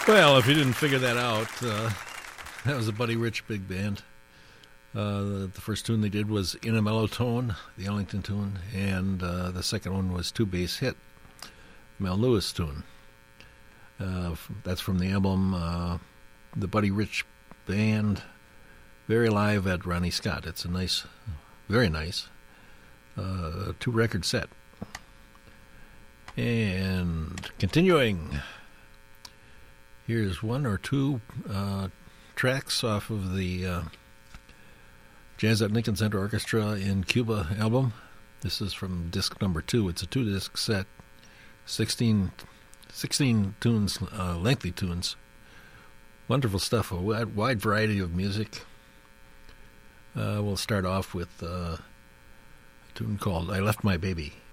Well, if you didn't figure that out, that was a Buddy Rich big band. The first tune they did was In a Mellow Tone, the Ellington tune, and the second one was Two Bass Hit, Mel Lewis tune. That's from the album The Buddy Rich Band, very live at Ronnie Scott. It's a nice, very nice, 2-record set. And continuing, here's one or two tracks off of the Jazz at Lincoln Center Orchestra in Cuba album. This is from disc number 2. It's a 2-disc set, 16 tunes, lengthy tunes. Wonderful stuff, a wide variety of music. We'll start off with a tune called I Left My Baby.